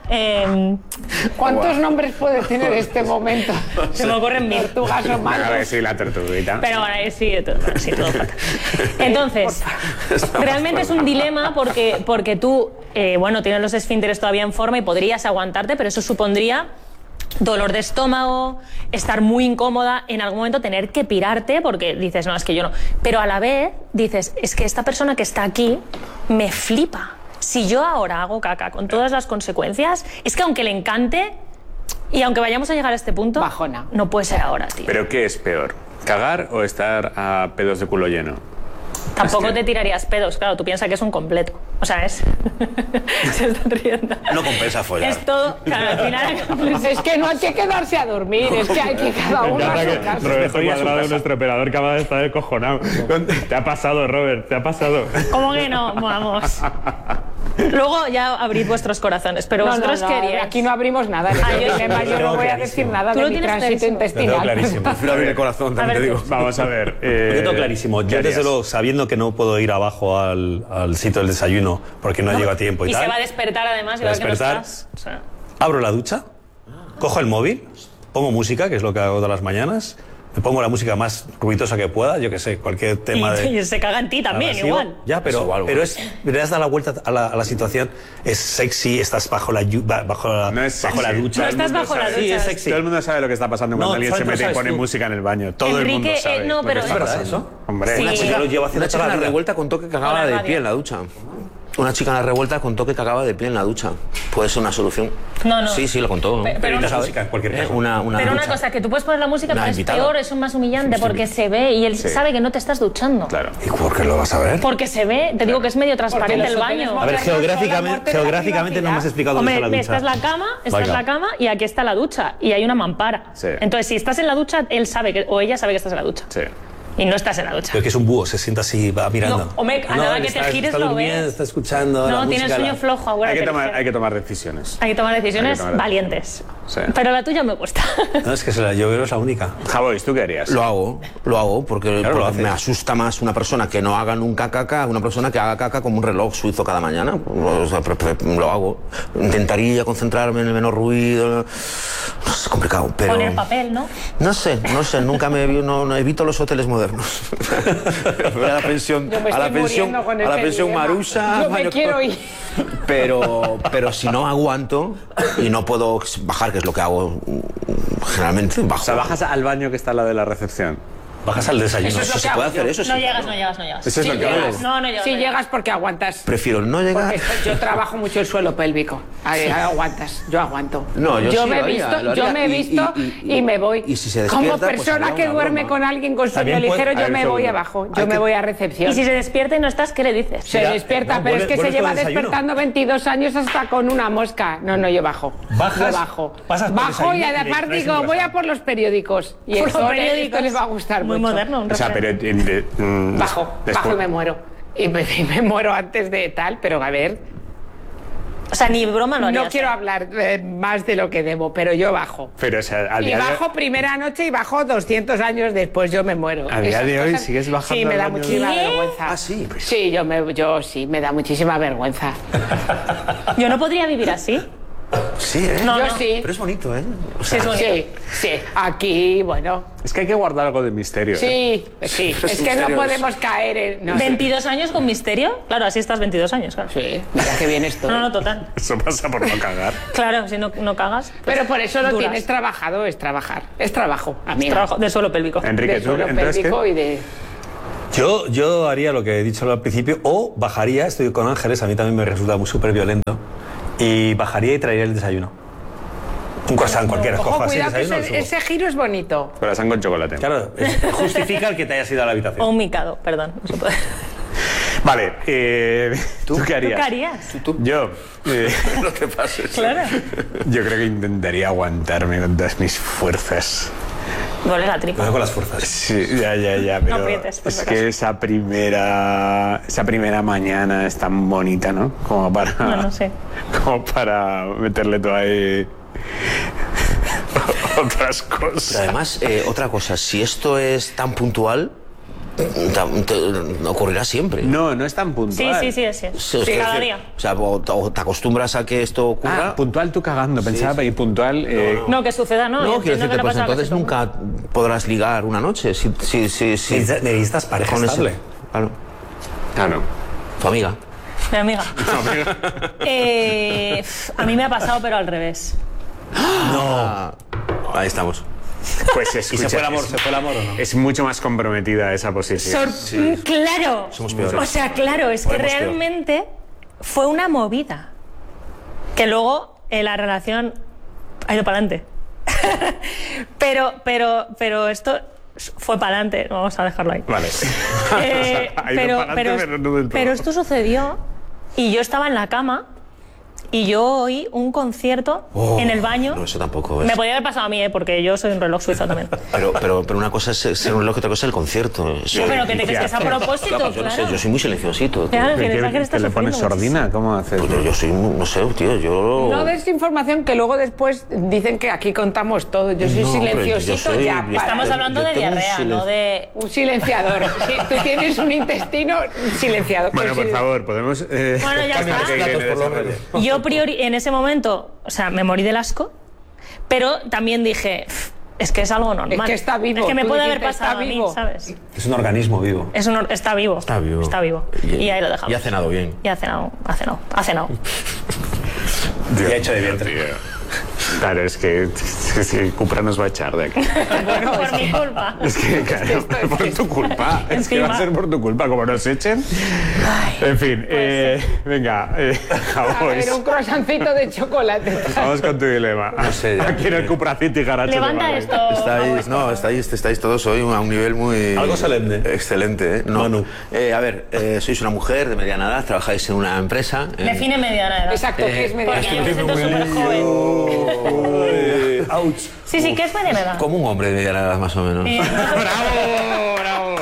¿Cuántos nombres puede tener este momento? se me ocurren mil. Tortugas o A ver, manos. sí, la tortuguita. Pero bueno, sí, todo fatal. Entonces, realmente es un dilema porque tú, bueno, tienes los esfínteres todavía en forma y podrías aguantarte, pero eso supondría dolor de estómago, estar muy incómoda, en algún momento tener que pirarte porque dices, no, es que yo no. Pero a la vez dices, es que esta persona que está aquí me flipa. Si yo ahora hago caca con todas las consecuencias, es que aunque le encante y aunque vayamos a llegar a este punto, Bajona. no puede ser ahora, tío. ¿Pero qué es peor? ¿Cagar o estar a pedos de culo lleno? Tampoco Es que- te tirarías pedos, claro, tú piensas que es un completo. O sea, es... Se están riendo. No compensa follar. Es todo... Claro, al final... Es que no hay que quedarse a dormir, es que hay que cada uno a su casa. Roberto Cuadrado, nuestro operador, acaba de estar descojonado. Te ha pasado, Robert, te ha pasado. ¿Cómo que no? Vamos. Luego ya abrid vuestros corazones, pero vosotros queríais... aquí no abrimos nada. Ah, yo sí. Además, yo no voy a decir nada Tú de lo mi tienes tránsito clarísimo. Lo tengo intestinal. clarísimo. Prefiero abrir el corazón, A también ver, te digo. Vamos a ver. Yo tengo clarísimo. ¿qué Yo, desde harías? luego, sabiendo que no puedo ir abajo al sitio del desayuno porque no llego a tiempo y, Y tal, se va a despertar además y Va a va a que no despertar. estás. O sea, abro la ducha, cojo el móvil, pongo música, que es lo que hago todas las mañanas, me pongo la música más ruidosa que pueda, yo que sé, cualquier tema de... y se caga en ti también, abrasivo. igual. Ya, pero, Es igual, pero le has dado la vuelta a la situación, es sexy, estás bajo la No es bajo la sexy. ducha. No estás bajo la Sí, ducha. es sexy. Todo el mundo sabe lo que está pasando cuando No, alguien se solamente mete y lo sabes pone tú. música en el baño. Todo el Enrique, mundo sabe. no, lo pero- que ¿Es está verdad pasando. eso? Hombre, Sí. Una chica lo lleva haciendo Una chica toda en la la vida. revuelta contó que cagaba Hola, de radio. pie en la ducha. Una chica en la revuelta contó que cagaba de pie en la ducha. Puede ser una solución. No, no. Sí, sí, lo contó. Pero la una- música en cualquier caso. Una Pero una ducha. cosa, que tú puedes poner la música, Una pero es invitada. peor, es más humillante porque se ve y él Sí. sabe que no te estás duchando. Claro. ¿Y por qué lo vas a ver? Porque se ve, te digo que es medio transparente los el hoteles baño. A ver, modernos son la muerte de la geográficamente no me has privacidad. explicado dónde Hombre, está la esta ducha. es la cama, esta es Venga. la cama y aquí está la ducha y hay una mampara. Sí. Entonces, si estás en la ducha, él sabe que, o ella sabe que estás en la ducha. Sí. Y no estás en la ducha. Pero que es un búho, se sienta así, va mirando. No, hombre, a nada que te gires está lo durmiendo, ves. está escuchando la No, tienes música, sueño flojo, abuela. Hay que tomar decisiones. Hay que tomar decisiones Hay que tomar valientes. Sí. Pero la tuya me gusta. No, es que yo creo que es la única. Javois, ¿tú qué harías? Lo hago porque, Claro, lo porque me haces. asusta más una persona que no haga nunca caca, una persona que haga caca como un reloj suizo cada mañana. O sea, lo hago. Intentaría concentrarme en el menor ruido. Es complicado, pero... Poner papel, ¿no? No sé, nunca no evito los hoteles modernos. Voy a la pensión, Yo me a la estoy pensión, muriendo con a la este pensión dilema. Marusa. Yo me quiero ir. Pero si no aguanto y no puedo bajar, que es lo que hago generalmente, bajo. O sea, bajas al baño que está al lado de la recepción. Bajas al desayuno. Eso es lo se que puede hago hacer yo. eso, sí. No llegas, no llegas, no llegas. Eso es lo que hago. No, no llegas. Si no llegas porque aguantas. Prefiero no llegar. Porque yo trabajo mucho el suelo pélvico. Ahí aguantas, yo aguanto. No, yo sí me he lo haría, visto, lo yo haría. me he visto y me voy. y si se Como despierta, pues persona haría que una duerme broma. con alguien con sueño También puede- ligero, a yo ver, me un voy segundo. abajo. Yo me voy a recepción. Y si se despierta y no estás, ¿qué le dices? Se despierta, no, pero es que se vuelves lleva con el desayuno. despertando 22 años hasta con una mosca. No, yo bajo. Bajas, Yo bajo. pasas por Bajo y desayuno y le además traes digo, un voy croissant. a por los periódicos. Y Por esto, los periódicos. esto les va a gustar muy mucho. moderno. O sea, pero... Bajo y me muero. Y me muero antes de tal, pero a ver... O sea, ni broma lo harías. No quiero hablar más de lo que debo, pero yo bajo. Pero, o sea, Y bajo primera noche y bajo 200 años después, yo me muero. A día Esas de hoy cosas- sigues bajando. Sí, me da al baño. muchísima ¿Qué? vergüenza. Ah, sí. Sí, yo sí, me da muchísima vergüenza. Yo no podría vivir así. Sí, ¿eh? No, yo no. sí. Pero es bonito, ¿eh? O Sí, sea, es bonito. Sí. Aquí, bueno. Es que hay que guardar algo de misterio. ¿eh? Sí. Es Es que no misterioso. podemos caer en... No sé. 22 años con misterio. Claro, así estás 22 años, claro. Sí, mira que bien esto. No, total. Eso pasa por no cagar. Claro, si no cagas. pues Pero por eso lo duras. tienes trabajado, es trabajar. Es trabajo, amiga. Trabajo de suelo pélvico. Enrique, De ¿tú suelo entonces qué? pélvico y de... Yo haría lo que he dicho al principio, o bajaría, estoy con Ángeles, a mí también me resulta muy súper violento, y bajaría y traería el desayuno. Un croissant cualquiera, Ojo, cojo así el cuidado que desayuno. ese giro es bonito. Corazón con chocolate. Claro, justifica el que te hayas ido a la habitación. O un micado, perdón. No se puede. Vale, ¿tú qué ¿Tú harías? qué harías? Yo, no te pases. Claro. yo creo que intentaría aguantarme con todas mis fuerzas. Duele la tripa. Cuidado con las fuerzas. Sí, ya, pero aprietes, por es si que acaso. esa primera mañana es tan bonita, ¿no? Como para... No sé. Como para meterle todo ahí... otras cosas. Pero además, otra cosa, si esto es tan puntual, ocurrirá siempre. No es tan Sí, puntual. sí. Sí, es que Cada decir, día. O sea, o te acostumbras a que esto ocurra. Ah, puntual tú cagando. Pensaba que puntual... No, que suceda, ¿no? No, Yo quiero entiendo decirte, que no pues pasa entonces casi nunca podrás ligar una noche. Si Necesitas pareja con ese- estable. Claro. Claro. Tu amiga. Mi amiga. A mí me ha pasado, pero al revés. Ahí estamos. Pues ¿Y escucha, se fue el amor o no? es mucho más comprometida esa posición. Claro. Somos peores. O sea, claro, es que Podemos peor. realmente fue una movida. Que luego la relación ha ido para adelante. pero esto fue para adelante. Vamos a dejarlo ahí. Vale. Ha ido pa'lante, no del todo. pero esto sucedió y yo estaba en la cama y yo oí un concierto en el baño. No, eso tampoco es. Me podía haber pasado a mí, porque yo soy un reloj suizo también. Pero una cosa es ser un reloj, otra cosa es el concierto. Eso- Pero que te crees que es a propósito, Claro, yo no sé, yo soy muy silenciosito. tío. Claro, que ¿Qué, Ángel que está le pones sufriendo sordina? ¿Cómo haces? Pues yo soy, no sé, tío, yo... No des información que luego después dicen que aquí contamos todo. Yo soy No, hombre, silenciosito yo soy- ya. yo Estamos Yo hablando de tengo un diarrea, no de... Un silenciador. Sí, tú tienes un intestino silenciado. Bueno, por Pues, favor, podemos... Bueno, ya dejar está. que Irene Por lo desarrolle. Yo en ese momento, o sea, me morí del asco, pero también dije, es que es algo normal. Es que está vivo, Es que me tú puede haber dijiste, pasado está a mí, vivo. ¿sabes? Es un organismo vivo. Está vivo. Está vivo. Está vivo. Y ahí lo dejamos. Y ha cenado bien. Y ha cenado. Y ha hecho de vientre. Claro, es que Cupra nos va a echar de aquí. Por mi culpa. Es que, claro, por tu culpa. Es que va a Encima. ser por tu culpa, como nos echen. En fin, venga, a vamos. ver, un croissancito de chocolate. Vamos con tu dilema. No sé, ya. Aquí en el Cupra City Garage. Levanta de esto. Estáis todos hoy a un nivel muy... Algo solemne. Excelente, ¿eh? No. Manu. A ver, sois una mujer de mediana edad, trabajáis en una empresa... Define mediana edad. Exacto, que es Porque yo medio. me siento súper joven. Ouch. Sí, ¿qué es mediana edad? Como un hombre de mediana edad, más o menos. ¡Bravo! ¡Bravo!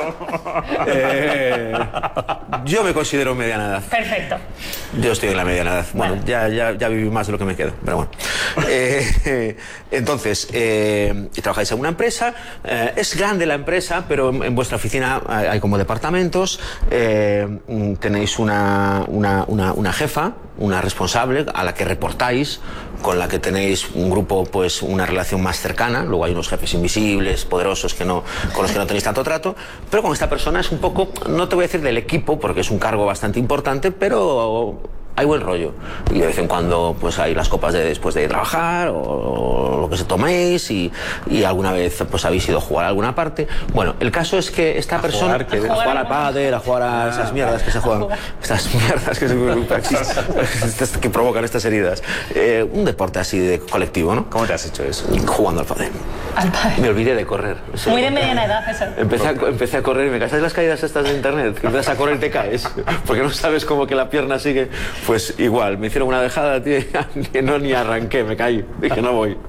Yo me considero mediana edad. Perfecto. Yo estoy en la mediana edad. Bueno, Vale. ya viví más de lo que me queda, pero bueno. Entonces, trabajáis en una empresa, es grande la empresa, pero en vuestra oficina hay como departamentos, tenéis una jefa, una responsable a la que reportáis, con la que tenéis un grupo, pues una relación más cercana. Luego hay unos jefes invisibles, poderosos, con los que no tenéis tanto trato, pero con esta persona es un poco, no te voy a decir del equipo, porque es un cargo bastante importante, pero hay buen rollo. Y de vez en cuando pues hay las copas de después de trabajar o lo que se toméis y alguna vez pues habéis ido a jugar a alguna parte. Bueno, el caso es que esta persona... jugar, ¿qué? a jugar al pádel, a jugar a esas mierdas que se juegan. Estas mierdas que provocan estas heridas. Un deporte así de colectivo, ¿no? ¿Cómo te has hecho eso? Jugando al pádel. Al padre. Me olvidé de correr. Muy de mediana edad eso. Empecé a correr y me caes. ¿Sabes las caídas estas de internet? Que empiezas a correr y te caes. Porque no sabes cómo que la pierna sigue. Pues igual, me hicieron una dejada, tío, ni arranqué, me caí. Dije, no voy.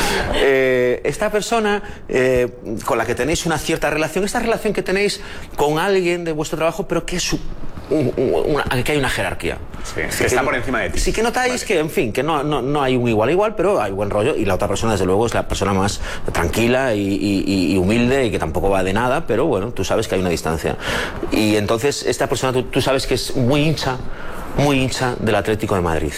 Esta persona con la que tenéis una cierta relación, esta relación que tenéis con alguien de vuestro trabajo, pero que es que hay una jerarquía. Sí, que está por encima de ti. Sí, que notáis que, en fin, que no hay un igual a igual, pero hay buen rollo, y la otra persona, desde luego, es la persona más tranquila y humilde, y que tampoco va de nada, pero bueno, tú sabes que hay una distancia. Y entonces esta persona, tú sabes que es muy hincha del Atlético de Madrid.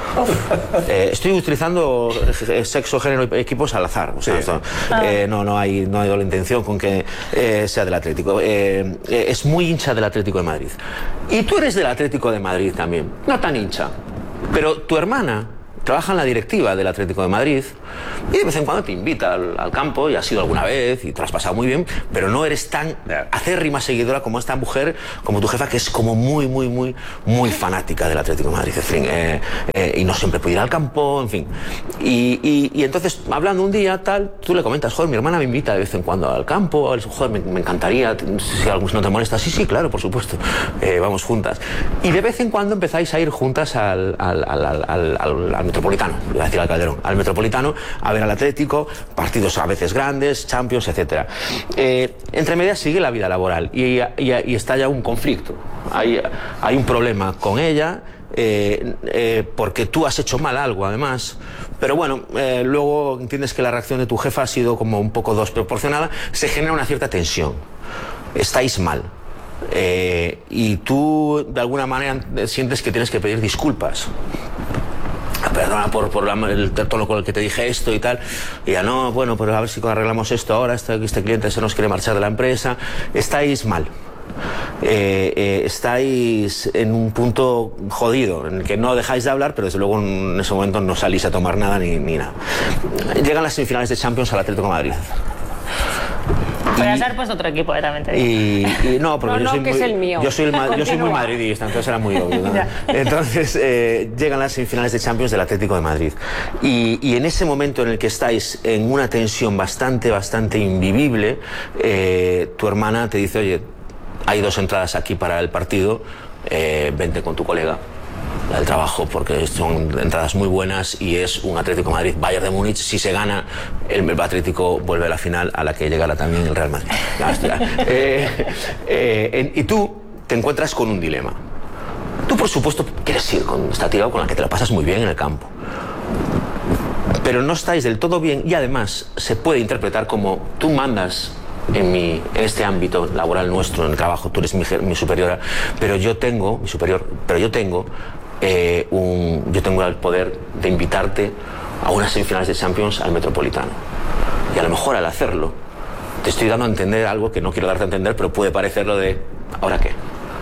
Estoy utilizando sexo, género y equipos al azar. O sea, no hay doble intención con que sea del Atlético. Es muy hincha del Atlético de Madrid. Y tú eres del Atlético de Madrid también. No tan hincha. Pero tu hermana trabaja en la directiva del Atlético de Madrid y de vez en cuando te invita al campo, y has ido alguna vez y te lo has pasado muy bien, pero no eres tan acérrima seguidora como esta mujer, como tu jefa, que es como muy fanática del Atlético de Madrid, en fin, y no siempre puede ir al campo, en fin. Y entonces, hablando un día, tal, tú le comentas, joder, mi hermana me invita de vez en cuando al campo, joder, me encantaría, si algo no te molesta. Sí, claro, por supuesto, vamos juntas. Y de vez en cuando empezáis a ir juntas al Metropolitano, iba a decir al Calderón, al Metropolitano, a ver al Atlético, partidos a veces grandes, Champions, etc. Entre medias sigue la vida laboral y está ya un conflicto. Hay un problema con ella, porque tú has hecho mal algo, además. Pero bueno, luego entiendes que la reacción de tu jefa ha sido como un poco desproporcionada, se genera una cierta tensión. Estáis mal. Y tú, de alguna manera, sientes que tienes que pedir disculpas. Perdona por el tono con el que te dije esto y tal. Y ya no, bueno, pues a ver si arreglamos esto ahora, este cliente se nos quiere marchar de la empresa. Estáis mal. Estáis en un punto jodido, en el que no dejáis de hablar, pero desde luego en ese momento no salís a tomar nada ni nada. Llegan las semifinales de Champions al Atlético de Madrid. Podrías haber puesto otro equipo, también te digo. Y no, porque yo soy muy madridista, entonces era muy obvio, ¿no? Entonces llegan las semifinales de Champions del Atlético de Madrid. Y en ese momento en el que estáis en una tensión bastante invivible, tu hermana te dice, oye, hay 2 entradas aquí para el partido, vente con tu colega del trabajo, porque son entradas muy buenas y es un Atlético de Madrid Bayern de Múnich. Si se gana, el Atlético vuelve a la final, a la que llegará también el Real Madrid. Y tú te encuentras con un dilema. Tú, por supuesto, quieres ir con esta tía con la que te la pasas muy bien en el campo, pero no estáis del todo bien, y además se puede interpretar como tú mandas en este ámbito laboral nuestro, en el trabajo, tú eres mi superiora, pero yo tengo el poder de invitarte a unas semifinales de Champions al Metropolitano. Y a lo mejor al hacerlo te estoy dando a entender algo que no quiero darte a entender, pero puede parecerlo de ¿ahora qué?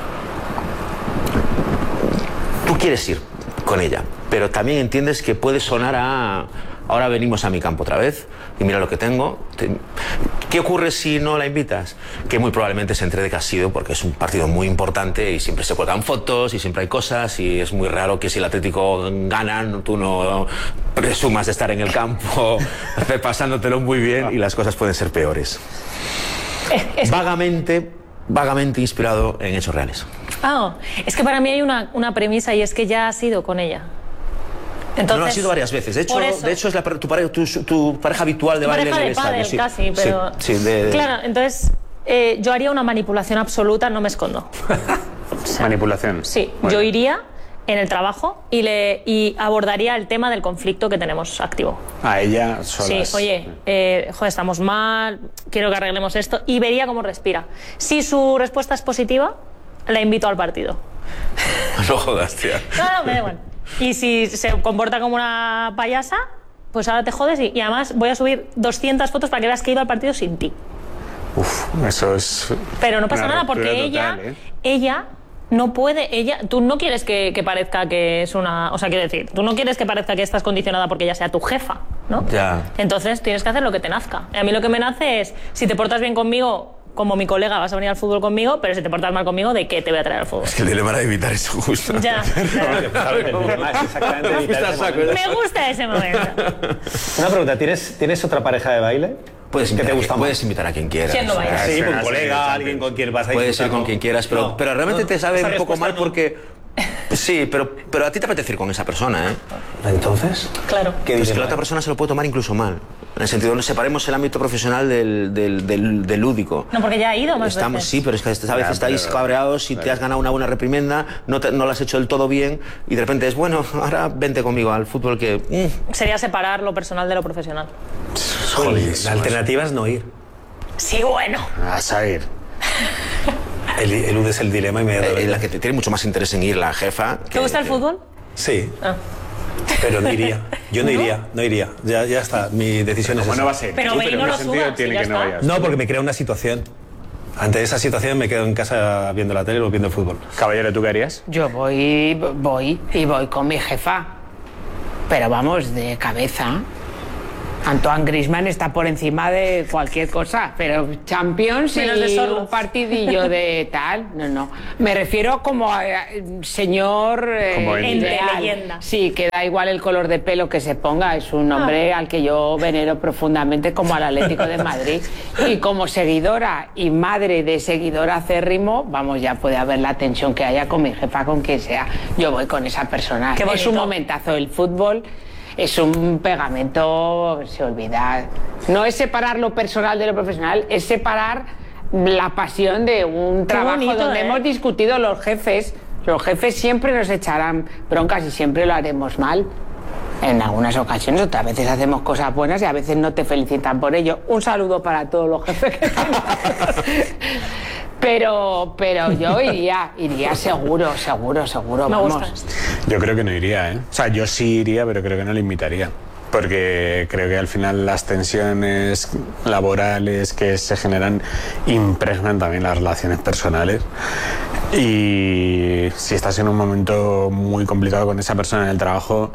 Tú quieres ir con ella, pero también entiendes que puede sonar a ahora venimos a mi campo otra vez y mira lo que tengo. ¿Qué ocurre si no la invitas? Que muy probablemente se entere de que has sido, porque es un partido muy importante y siempre se cuelgan fotos y siempre hay cosas, y es muy raro que si el Atlético gana tú no presumas de estar en el campo pasándotelo muy bien, y las cosas pueden ser peores. Vagamente inspirado en hechos reales. Es que para mí hay una premisa, y es que ya has ido con ella. Entonces, no, ha sido varias veces. De hecho es tu pareja habitual de baile en el estadio. Sí, casi, pero... Claro, entonces yo haría una manipulación absoluta, no me escondo. O sea, ¿manipulación? Sí, bueno. Yo iría en el trabajo y abordaría el tema del conflicto que tenemos activo. A ella solas. Sí, oye, joder, estamos mal, quiero que arreglemos esto, y vería cómo respira. Si su respuesta es positiva, la invito al partido. No jodas, tía. No, me da igual. Y si se comporta como una payasa, pues ahora te jodes, y además voy a subir 200 fotos para que veas que he ido al partido sin ti. Eso es... Pero no pasa nada, porque ella no puede, tú no quieres que parezca que es una... O sea, quiero decir, tú no quieres que parezca que estás condicionada porque ella sea tu jefa, ¿no? Ya. Entonces tienes que hacer lo que te nazca. A mí lo que me nace es, si te portas bien conmigo, como mi colega, vas a venir al fútbol conmigo, pero si te portas mal conmigo, ¿de qué te voy a traer al fútbol? Es que el dilema era evitar eso justo. Ya. Me gusta ese momento. Una pregunta, ¿tienes otra pareja de baile? Puedes ¿Qué te invitar, gusta más? puedes invitar a quien quieras. ¿Quién no va a ir? Sí, con un sí, colega, alguien con quien vas a Puedes ir disfrutar, con quien quieras, pero, No. pero realmente te sabe Esa un poco respuesta mal no. porque... Sí, pero a ti te apetece ir con esa persona, ¿eh? Entonces, Claro. ¿qué Pues dices? que la otra persona se lo puede tomar incluso mal. En el sentido de separemos el ámbito profesional del lúdico. No, porque ya ha ido más Estamos, veces. sí, pero es que a veces Ya, estáis pero- cabreados y te has ganado una buena reprimenda, no lo has hecho del todo bien y de repente es, bueno, ahora vente conmigo al fútbol que... Sería separar lo personal de lo profesional. La alternativa es no ir. Sí, bueno. Vas a ir. Eludes el dilema inmediatamente. la que te tiene mucho más interés en ir, la jefa... ¿Te gusta el fútbol? Sí, Ah. pero no iría. Yo no iría. Ya está, mi decisión es ¿Cómo esa. no va a ser? Pero Tú, ve y ¿en no qué lo sentido subas, tiene y ya que no está. vayas? No, porque me crea una situación. Ante esa situación me quedo en casa viendo la tele o viendo el fútbol. Caballero, ¿tú qué harías? Yo voy con mi jefa. Pero vamos, de cabeza. Antoine Griezmann está por encima de cualquier cosa, pero Champions Menos de y Sorloth. un partidillo de tal, no. Me refiero como a señor Como ente. ideal. Leyenda. Sí, que da igual el color de pelo que se ponga, es un hombre al que yo venero profundamente como al Atlético de Madrid. Y como seguidora y madre de seguidor acérrimo, vamos, ya puede haber la tensión que haya con mi jefa, con quien sea. Yo voy con esa persona. Qué Es un bonito. momentazo el fútbol. Es un pegamento, se olvida. No es separar lo personal de lo profesional, es separar la pasión de un trabajo bonito, donde ¿eh? hemos discutido los jefes. Los jefes siempre nos echarán broncas y siempre lo haremos mal. En algunas ocasiones, otras veces hacemos cosas buenas y a veces no te felicitan por ello. Un saludo para todos los jefes que tenemos. Pero yo iría seguro, Me vamos. gusta esto. Yo creo que no iría, ¿eh? O sea, yo sí iría, pero creo que no le invitaría. Porque creo que al final las tensiones laborales que se generan impregnan también las relaciones personales. Y si estás en un momento muy complicado con esa persona en el trabajo,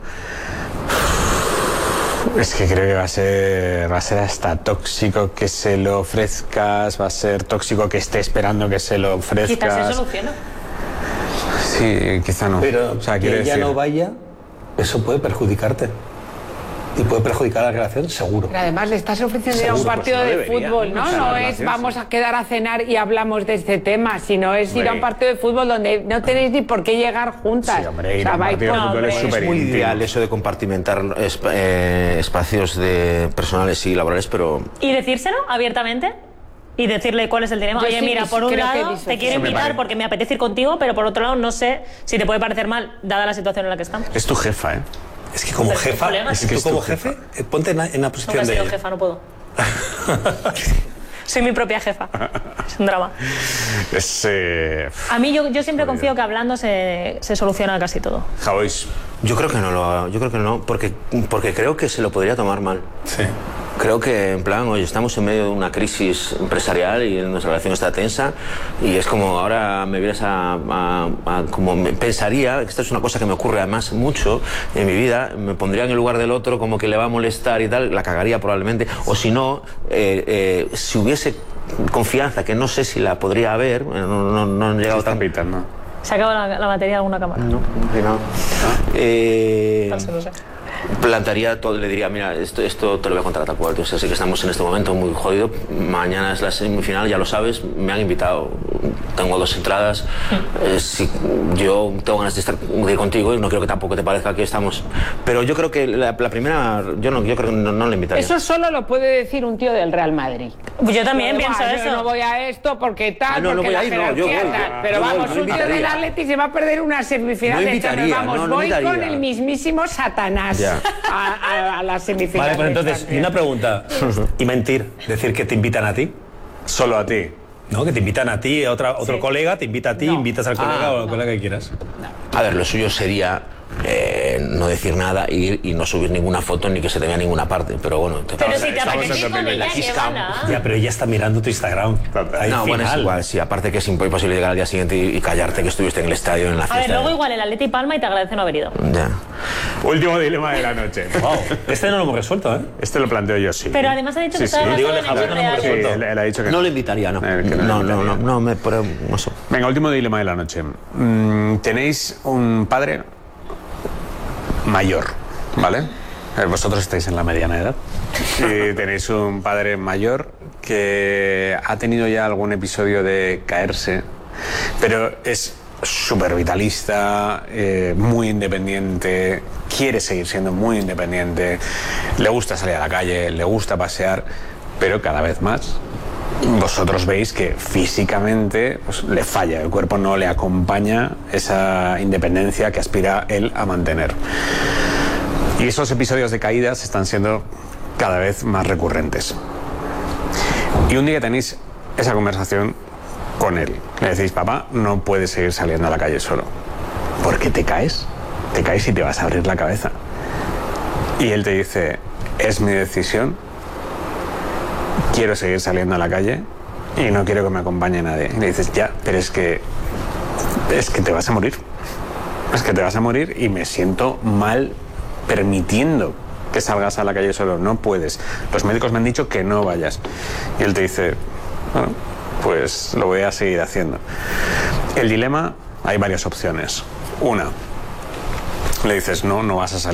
es que creo que va a ser hasta tóxico que se lo ofrezcas, va a ser tóxico que esté esperando que se lo ofrezcas. Quizás se soluciona. Sí, quizá no. Pero o sea, que quiero ella decir, no vaya, eso puede perjudicarte. Y puede perjudicar la relación, seguro. Pero además le estás ofreciendo ir a un Seguro, partido pues no de debería, fútbol, ¿no? o sea, No la es relación, vamos sí. a quedar a cenar y hablamos de este tema, sino es ir a un Hombre. partido de fútbol donde no tenéis ni por qué llegar juntas. Sí, hombre, ir a un vais partido de por- fútbol es hombre. súper Es muy íntimo. ideal eso de compartimentar espacios personales y laborales, pero Y decírselo abiertamente y decirle cuál es el dilema. Yo Oye, sí, mira, por un creo que lado dice- te quiero Eso me invitar parece. porque me apetece ir contigo, pero por otro lado no sé si te puede parecer mal, dada la situación en la que estamos. Es tu jefa, ¿eh? Es que como Pero jefa, colega, es sí. que tú Es tu como jefa. jefe, ponte en la Nunca posición he de sido ella. jefa, no puedo. Soy mi propia jefa. Es un drama. A mí yo siempre confío que hablando se soluciona casi todo. Javois, yo creo que no, porque creo que se lo podría tomar mal. Sí. Creo que, en plan, oye, estamos en medio de una crisis empresarial y nuestra relación está tensa y es como ahora me vienes como pensaría, que esta es una cosa que me ocurre además mucho en mi vida, me pondría en el lugar del otro como que le va a molestar y tal, la cagaría probablemente, o si no, si hubiese confianza, que no sé si la podría haber, no han llegado tan... pitando. ¿Se acaba la batería de alguna cámara? No. No sé. Plantaría todo, le diría, mira, esto te lo voy a contar tal cual. Entonces, así que estamos en este momento muy jodido. Mañana es la semifinal, ya lo sabes, me han invitado. Tengo 2 entradas. Si yo tengo ganas de estar contigo y no creo que tampoco te parezca que estamos. Pero yo creo que la primera, yo creo que no le invitaría. Eso solo lo puede decir un tío del Real Madrid. Pues yo también Pero, pienso "Buah, eso. Yo no voy a esto porque tal, no porque voy la a ir, no, yo jerarquía voy, tal". Pero yo voy, vamos, no un tío del invitaría. Atleti se va a perder una semifinal No de Champions. invitaría, Vamos, no voy invitaría. con el mismísimo Satanás Ya. a la semifinal. Vale, pero de entonces, Champions. y una pregunta. ¿Y mentir? ¿Decir que te invitan a ti? Solo a ti. ¿No? Que te invitan a ti, otro Sí. colega te invita a ti, No. invitas al colega o al colega que quieras. A ver, lo suyo sería no decir nada, ir y no subir ninguna foto ni que se te vea a ninguna parte. Pero bueno, Pero si te Estamos apetece en ir con 2020. ella, La Kiss Cam. llévala. Ya, pero ella está mirando tu Instagram. Ahí no, bueno, es final. igual, sí. Aparte que es imposible llegar al día siguiente y callarte que estuviste en el estadio en la A fiesta. ver, luego igual el Atleti palma y te agradece no haber ido. Ya. Último dilema de la noche. Wow, este no lo hemos resuelto, ¿eh? Este lo planteo yo, sí. Pero además ha dicho que Sí, está sí. Digo, basado en Alejandro, hechos no me reales. Sí, resuelto. él ha dicho que No le invitaría, no. Que no le invitaría. No, pero no sé. Venga, último dilema de la noche. Tenéis un padre mayor, ¿vale? Vosotros estáis en la mediana edad y tenéis un padre mayor que ha tenido ya algún episodio de caerse, pero es súper vitalista, muy independiente, quiere seguir siendo muy independiente, le gusta salir a la calle, le gusta pasear, pero cada vez más vosotros veis que físicamente pues, le falla, el cuerpo no le acompaña esa independencia que aspira él a mantener. Y esos episodios de caídas están siendo cada vez más recurrentes. Y un día tenéis esa conversación con él. Le decís, papá, no puedes seguir saliendo a la calle solo. Porque te caes y te vas a abrir la cabeza. Y él te dice, es mi decisión, quiero seguir saliendo a la calle y no quiero que me acompañe nadie. Y le dices, ya, pero es que te vas a morir. Es que te vas a morir y me siento mal permitiendo que salgas a la calle solo. No puedes. Los médicos me han dicho que no vayas. Y él te dice, bueno, pues lo voy a seguir haciendo. El dilema, hay varias opciones. Una, le dices, no vas a salir.